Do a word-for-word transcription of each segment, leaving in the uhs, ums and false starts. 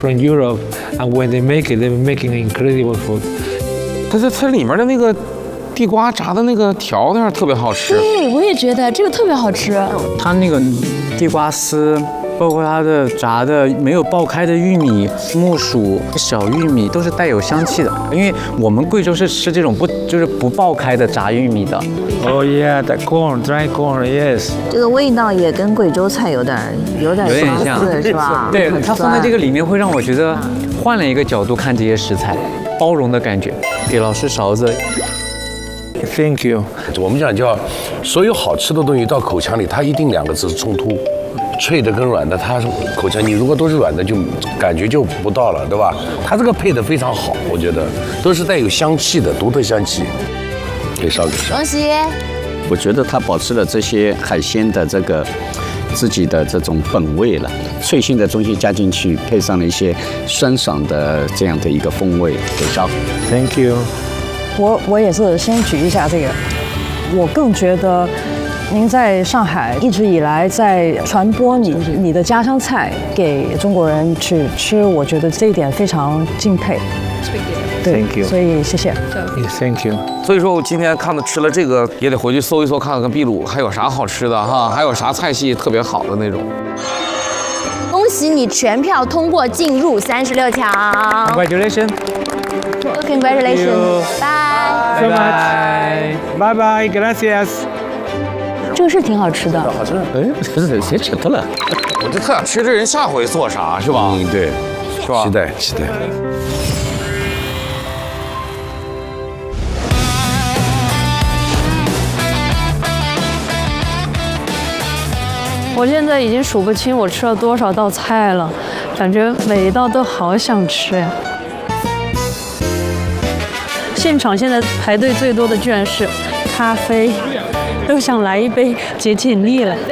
from Europe, and when they make it, they're making incredible food. 它这它里面的那个地瓜炸的那个条那特别好吃。 对，我也觉得这个特别好吃。 它那个地瓜丝，包括它的炸的没有爆开的玉米、木薯、小玉米，都是带有香气的。因为我们贵州是吃这种不就是不爆开的炸玉米的。 Oh yeah, the corn, dry corn, yes. 这个味道也跟贵州菜有点有点相似，是吧？ 对，它放在这个里面会让我觉得换了一个角度看这些食材，包容的感觉。给老师勺子。 Thank you。 我们讲叫，所有好吃的东西到口腔里，它一定两个字是冲突，脆的跟软的，它是口腔你如果都是软的，就感觉就不到了，对吧？它这个配的非常好，我觉得都是带有香气的，独特香气。可以烧给烧。 恭喜！ 我觉得它保持了这些海鲜的这个自己的这种本味了，脆性的东西加进去，配上了一些酸爽的这样的一个风味，给烧。 Thank you。 我我也是先举一下这个，我更觉得您在上海一直以来在传播你你的家乡菜给中国人去吃，我觉得这一点非常敬佩。对 Thank you。 所以谢谢。 Thank you。 所以说我今天看到吃了这个，也得回去搜一搜，看看跟秘鲁还有啥好吃的哈，还有啥菜系特别好的那种。 恭喜你全票通过进入三十六强。 Congratulations。 Congratulations， 拜拜拜拜 ，Gracias。 这个是挺好吃的， 好吃。哎，这是谁吃的了？ 我就特想吃这人下回做啥，是吧？ 嗯，对， 是吧？ 期待期待。 我现在已经数不清我吃了多少道菜了，感觉每一道都好想吃呀。 现场现在排队最多的居然是咖啡，都想来一杯解解腻了。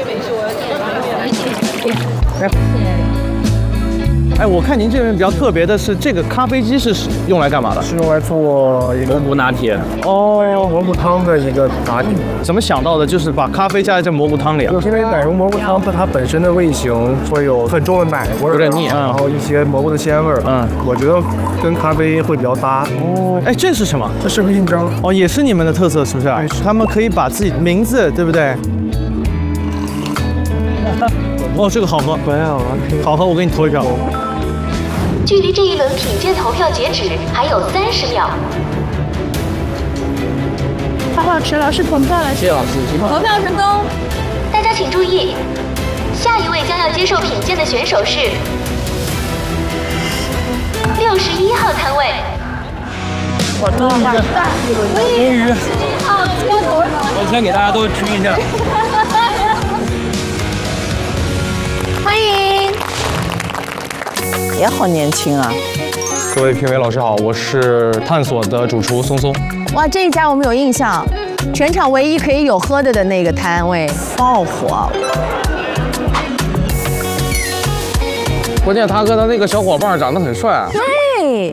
哎，我看您这边比较特别的是，这个咖啡机是用来干嘛的？ 是用来做一个蘑菇拿铁。 哦，蘑菇汤的一个拿铁。 怎么想到的？就是把咖啡加在这蘑菇汤里啊？ 因为奶油蘑菇汤它本身的味型会有很重的奶味， 有点腻， 然后一些蘑菇的鲜味。嗯，我觉得跟咖啡会比较搭。 哦，哎，这是什么？ 这是个印章。 哦，也是你们的特色，是不是？哎，他们可以把自己名字，对不对？哦，这个好喝，好喝，我给你投一票。 距离这一轮品鉴投票截止还有三十秒。 好好吃，老师投票了， 谢谢老师， 投票成功。 大家请注意，下一位将要接受品鉴的选手是六十一号摊位。 我终于，终于，我先给大家都鞠一下。 欢迎。 也好年轻啊！ 各位评委老师好，我是探索的主厨松松。 哇，这一家我们有印象，全场唯一可以有喝的的那个摊位， 爆火！ 关键他跟他那个小伙伴长得很帅啊。 对，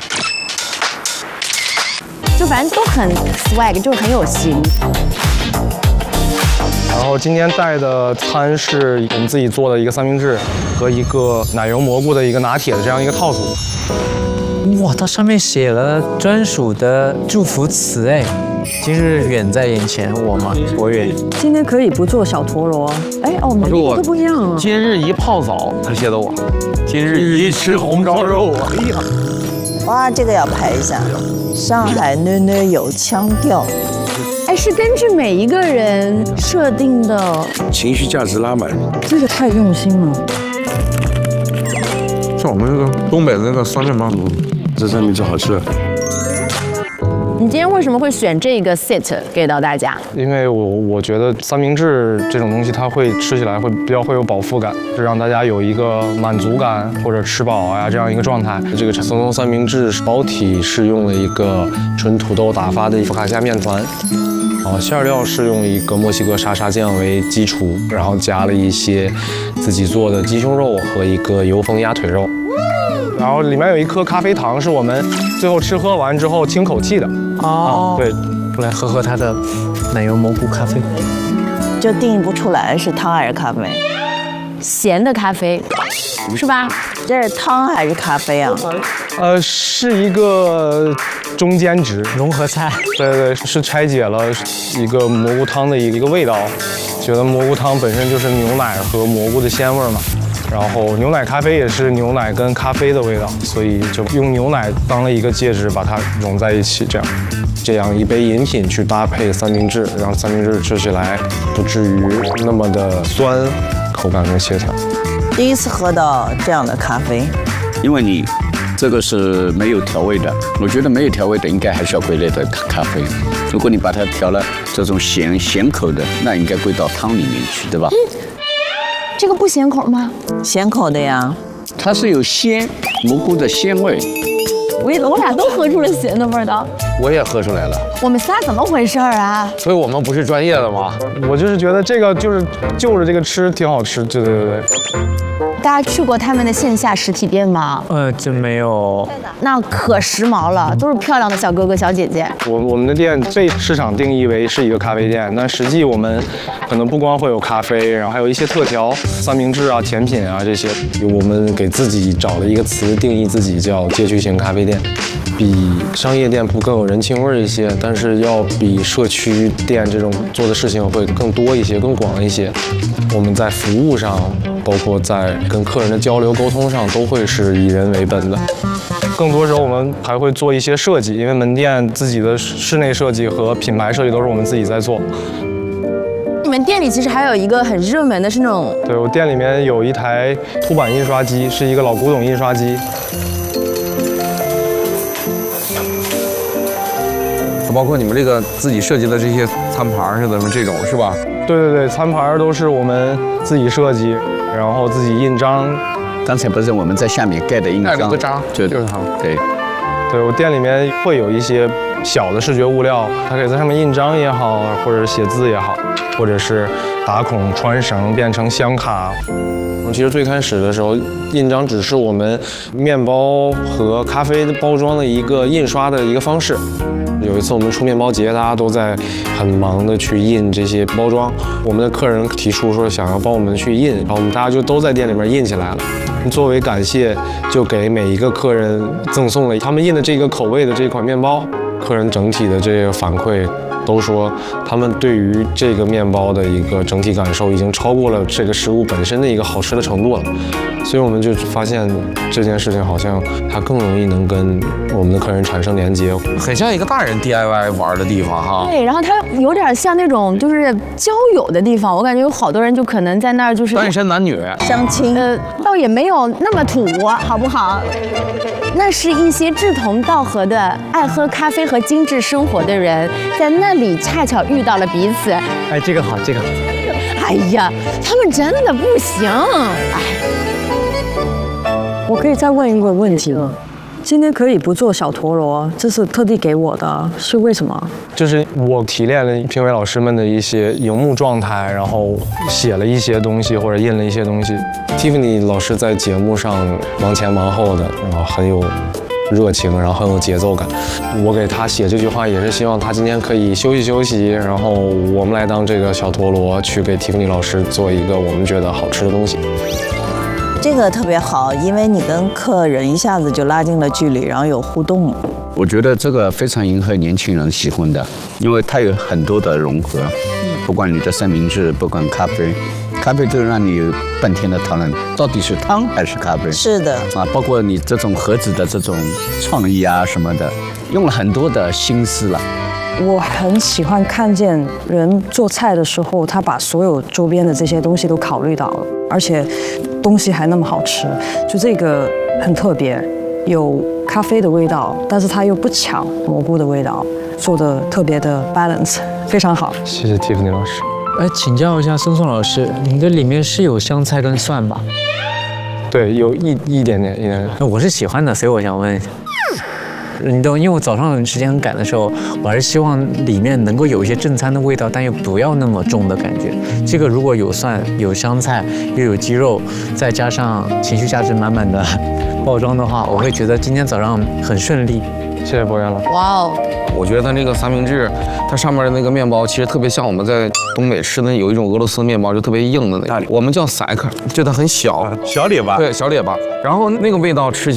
就反正都很 swag， 就很有型。 然后今天带的餐是我们自己做的一个三明治和一个奶油蘑菇的一个拿铁的这样一个套组。 哇，它上面写了专属的祝福词哎，今日远在眼前，我吗？我远。 今天可以不做小陀螺，哎哦，每个都不一样啊。 今日一泡澡，他写的我。今日一吃红烧肉，哎呀， 哇，这个要排一下。上海囡囡有腔调。 哎，是根据每一个人设定的， 情绪价值拉满。 这个太用心了。 像我们那个东北的那个酸面包， 这三明治好吃。 你今天为什么会选这个 set 给到大家？ 因为我我觉得三明治这种东西，它会吃起来会比较会有饱腹感，是让大家有一个满足感或者吃饱啊这样一个状态。这个松松三明治包体是用了一个纯土豆打发的福卡夏面团。 啊，馅料是用一个墨西哥沙沙酱为基础，然后加了一些自己做的鸡胸肉和一个油封鸭腿肉，然后里面有一颗咖啡糖，是我们最后吃喝完之后清口气的。 哦， 对， 我来喝喝它的奶油蘑菇咖啡， 就定义不出来是汤还是咖啡。 咸的咖啡，是吧？ 这是汤还是咖啡啊？ 呃，是一个中间值融合菜。 对对，是拆解了一个蘑菇汤的一个味道，觉得蘑菇汤本身就是牛奶和蘑菇的鲜味嘛。然后牛奶咖啡也是牛奶跟咖啡的味道，所以就用牛奶当了一个介质，把它融在一起，这样，这样一杯饮品去搭配三明治，让三明治吃起来不至于那么的酸，口感更协调。 第一次喝到这样的咖啡， 因为你这个是没有调味的，我觉得没有调味的应该还是要归类的咖啡。如果你把它调了这种咸咸口的，那应该归到汤里面去，对吧？ 嗯，这个不咸口吗？ 咸口的呀， 它是有鲜蘑菇的鲜味。 我我俩都喝出了咸的味道。 我也喝出来了。 我们仨怎么回事啊？ 所以我们不是专业的吗？ 我就是觉得这个就是就着这个吃挺好吃，对对对对。 大家去过他们的线下实体店吗？ 呃，真没有。 那可时髦了，都是漂亮的小哥哥小姐姐。 我我们的店被市场定义为是一个咖啡店，但实际我们可能不光会有咖啡，然后还有一些特调、三明治啊、甜品啊这些。我们给自己找了一个词定义自己叫街区型咖啡店，比商业店铺更有人情味一些，但是要比社区店这种做的事情会更多一些、更广一些。我们在服务上，包括在跟客人的交流沟通上，都会是以人为本的。更多时候我们还会做一些设计，因为门店自己的室内设计和品牌设计都是我们自己在做。 你们店里其实还有一个很热门的是那种， 对，我店里面有一台凸版印刷机，是一个老古董印刷机。 包括你们这个自己设计的这些餐盘似的，什么这种是吧？ 对对对，餐盘都是我们自己设计，然后自己印章。 刚才不是我们在下面盖的印章， 盖了个章， 就就是它。 对， 对我店里面会有一些小的视觉物料，它可以在上面印章也好，或者写字也好，或者是打孔穿绳变成香卡。其实最开始的时候，印章只是我们面包和咖啡的包装的一个印刷的一个方式。有一次我们出面包节，大家都在很忙的去印这些包装。我们的客人提出说想要帮我们去印，然后我们大家就都在店里面印起来了。作为感谢，就给每一个客人赠送了他们印的这个口味的这款面包。客人整体的这个反馈都说，他们对于这个面包的一个整体感受已经超过了这个食物本身的一个好吃的程度了。所以我们就发现这件事情好像它更容易能跟我们的客人产生连接， 很像一个大人 D I Y 玩的地方哈。 对，然后它有点像那种就是交友的地方，我感觉有好多人就可能在那儿就是单身男女相亲， 呃，倒也没有那么土，好不好？那是一些志同道合的爱喝咖啡和精致生活的人，在那里恰巧遇到了彼此。 哎，这个好，这个好。 哎呀，他们真的不行，哎。 我可以再问一个问题吗？今天可以不做小陀螺，这是特地给我的，是为什么？ 就是我提炼了评委老师们的一些荧幕状态，然后写了一些东西或者印了一些东西。Tiffany 老师在节目上忙前忙后的，然后很有热情，然后很有节奏感。我给他写这句话也是希望他今天可以休息休息，然后我们来当这个小陀螺，去给 Tiffany 老师做一个我们觉得好吃的东西。 这个特别好，因为你跟客人一下子就拉近了距离，然后有互动。 我觉得这个非常迎合年轻人喜欢的，因为它有很多的融合，不管你的三明治，不管咖啡，咖啡就让你有半天的讨论，到底是汤还是咖啡？ 是的， 啊，包括你这种盒子的这种创意啊什么的，用了很多的心思了。 我很喜欢看见人做菜的时候，他把所有周边的这些东西都考虑到了，而且东西还那么好吃，就这个很特别，有咖啡的味道，但是它又不抢蘑菇的味道，做的特别的 balance， 非常好。 谢谢 Tiffany 老师。 哎，请教一下松松老师，你的里面是有香菜跟蒜吧？ 对，有一一点点，一点点。 我是喜欢的，所以我想问一下。你懂，因为我早上时间很赶的时候，我还是希望里面能够有一些正餐的味道，但又不要那么重的感觉。这个如果有蒜、有香菜，又有鸡肉，再加上情绪价值满满的包装的话，我会觉得今天早上很顺利。 谢谢博源老师。 哇哦， 我觉得它这个三明治，它上面的那个面包其实特别像我们在东北吃的有一种俄罗斯面包，就特别硬的那个，我们叫塞克，就它很小， 小列巴， 对，小列巴。然后那个味道吃起